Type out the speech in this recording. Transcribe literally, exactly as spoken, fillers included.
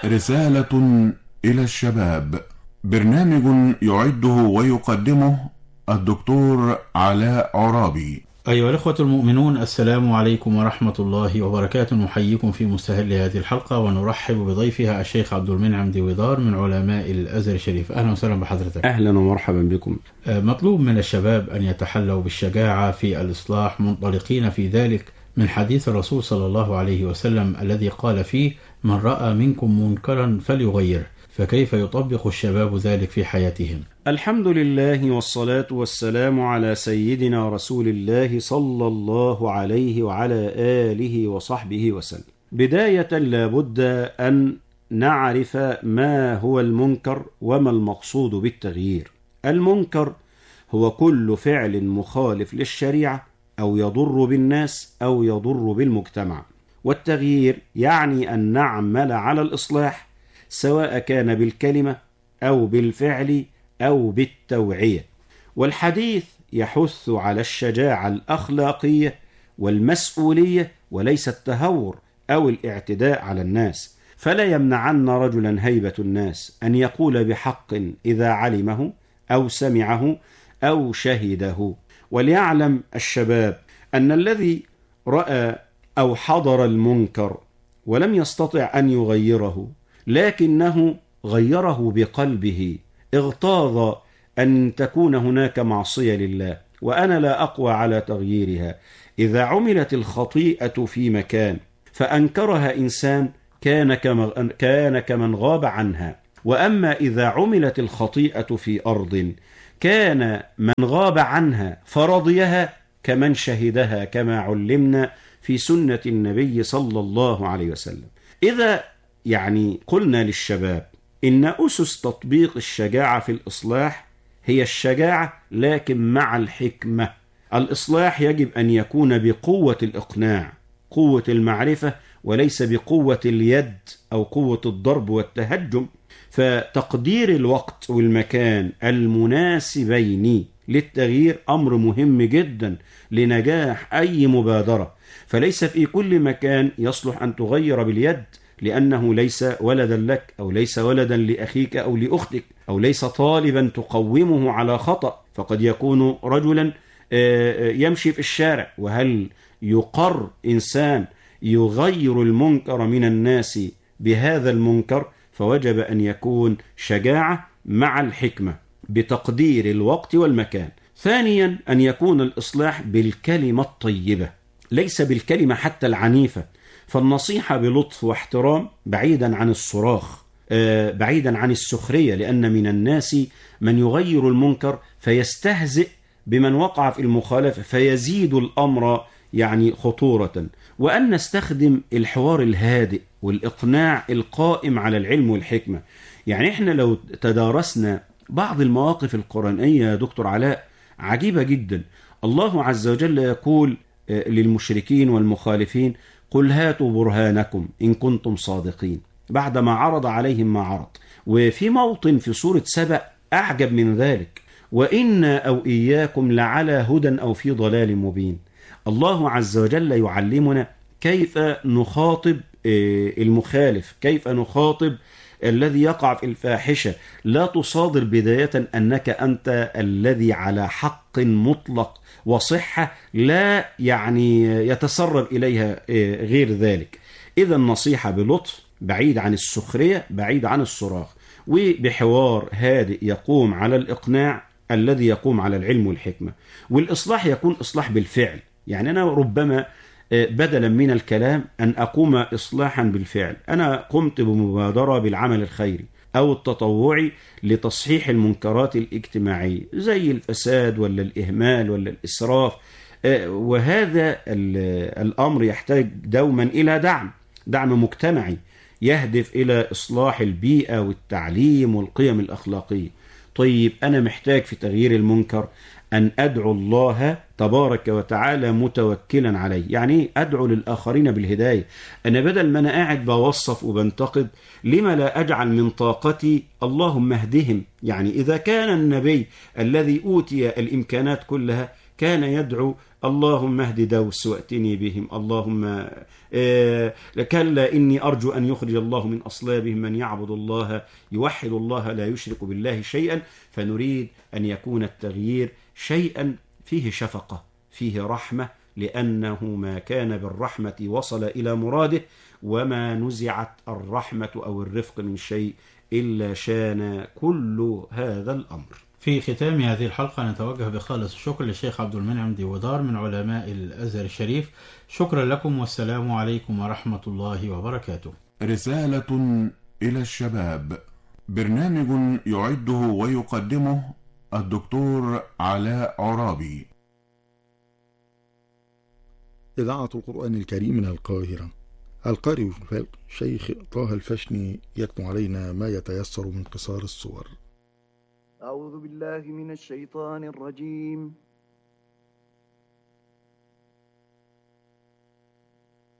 رسالة إلى الشباب، برنامج يعده ويقدمه الدكتور علاء عرابي. أيها الأخوة المؤمنون، السلام عليكم ورحمة الله وبركاته. نحييكم في مستهل هذه الحلقة ونرحب بضيفها الشيخ عبد المنعم دويدار من علماء الأزهر الشريف. أهلا وسهلا بحضرتك. أهلا ومرحبا بكم. مطلوب من الشباب أن يتحلوا بالشجاعة في الإصلاح، منطلقين في ذلك من حديث الرسول صلى الله عليه وسلم الذي قال فيه: من رأى منكم منكرا فليغيره. فكيف يطبق الشباب ذلك في حياتهم؟ الحمد لله والصلاة والسلام على سيدنا رسول الله صلى الله عليه وعلى آله وصحبه وسلم. بداية لابد أن نعرف ما هو المنكر وما المقصود بالتغيير. المنكر هو كل فعل مخالف للشريعة أو يضر بالناس أو يضر بالمجتمع، والتغيير يعني أن نعمل على الإصلاح سواء كان بالكلمة أو بالفعل أو بالتوعية. والحديث يحث على الشجاعة الأخلاقية والمسؤولية وليس التهور أو الاعتداء على الناس، فلا يمنعن رجلا هيبة الناس أن يقول بحق إذا علمه أو سمعه أو شهده. وليعلم الشباب أن الذي رأى أو حضر المنكر ولم يستطع أن يغيره لكنه غيره بقلبه، اغتاظ أن تكون هناك معصية لله وأنا لا أقوى على تغييرها. إذا عملت الخطيئة في مكان فأنكرها إنسان كان كان كمن غاب عنها، وأما إذا عملت الخطيئة في أرض كان من غاب عنها فرضيها كمن شهدها، كما علمنا في سنة النبي صلى الله عليه وسلم. إذا يعني قلنا للشباب إن أسس تطبيق الشجاعة في الإصلاح هي الشجاعة لكن مع الحكمة. الإصلاح يجب أن يكون بقوة الإقناع، قوة المعرفة، وليس بقوة اليد أو قوة الضرب والتهجم. فتقدير الوقت والمكان المناسبين للتغيير أمر مهم جدا لنجاح أي مبادرة، فليس في كل مكان يصلح أن تغير باليد، لأنه ليس ولدا لك أو ليس ولدا لأخيك أو لأختك أو ليس طالبا تقومه على خطأ، فقد يكون رجلا يمشي في الشارع. وهل يقر إنسان يغير المنكر من الناس بهذا المنكر؟ فوجب أن يكون شجاعة مع الحكمة بتقدير الوقت والمكان. ثانيا أن يكون الإصلاح بالكلمة الطيبة، ليس بالكلمة حتى العنيفة، فالنصيحة بلطف واحترام بعيدا عن الصراخ، بعيدا عن السخرية، لأن من الناس من يغير المنكر فيستهزئ بمن وقع في المخالفة فيزيد الأمر يعني خطورة. وأن نستخدم الحوار الهادئ والإقناع القائم على العلم والحكمة. يعني إحنا لو تدارسنا بعض المواقف القرآنية يا دكتور علاء عجيبة جدا. الله عز وجل يقول للمشركين والمخالفين: قل هاتوا برهانكم إن كنتم صادقين، بعدما عرض عليهم ما عرض. وفي موطن في سورة سبأ أعجب من ذلك: وإنا أو إياكم لعلى هدى أو في ضلال مبين. الله عز وجل يعلمنا كيف نخاطب المخالف، كيف نخاطب الذي يقع في الفاحشة. لا تصادر بداية أنك أنت الذي على حق مطلق وصحة لا يعني يتسرب إليها غير ذلك. إذا النصيحة بلطف، بعيد عن السخرية، بعيد عن الصراخ، وبحوار هادئ يقوم على الإقناع الذي يقوم على العلم والحكمة. والإصلاح يكون إصلاح بالفعل. يعني أنا ربما بدلا من الكلام أن أقوم إصلاحا بالفعل. أنا قمت بمبادرة بالعمل الخيري أو التطوعي لتصحيح المنكرات الاجتماعية زي الفساد ولا الإهمال ولا الإسراف، وهذا الأمر يحتاج دوما إلى دعم دعم مجتمعي يهدف إلى إصلاح البيئة والتعليم والقيم الأخلاقية. طيب أنا محتاج في تغيير المنكر أن أدعو الله تبارك وتعالى متوكلا عليه. يعني أدعو للآخرين بالهداية. أنا بدل ما أنا قاعد بوصف وبنتقد، لما لا أجعل من طاقتي اللهم اهدهم؟ يعني إذا كان النبي الذي أوتي الإمكانات كلها كان يدعو اللهم اهد دوس واتني بهم، اللهم آه كلا إني أرجو أن يخرج الله من أصلابهم من يعبد الله يوحد الله لا يشرك بالله شيئا. فنريد أن يكون التغيير شيئا فيه شفقة، فيه رحمة، لأنه ما كان بالرحمة وصل إلى مراده، وما نزعت الرحمة أو الرفق من شيء إلا شان كل هذا الأمر. في ختام هذه الحلقة نتوجه بخالص الشكر للشيخ عبد المنعم ديودار من علماء الأزهر الشريف. شكرا لكم والسلام عليكم ورحمة الله وبركاته. رسالة إلى الشباب، برنامج يعده ويقدمه الدكتور علاء عرابي. إذاعة القرآن الكريم من القاهرة. القارئ الشيخ طه الفشني يكتب علينا ما يتيسر من قصار الصور. أعوذ بالله من الشيطان الرجيم.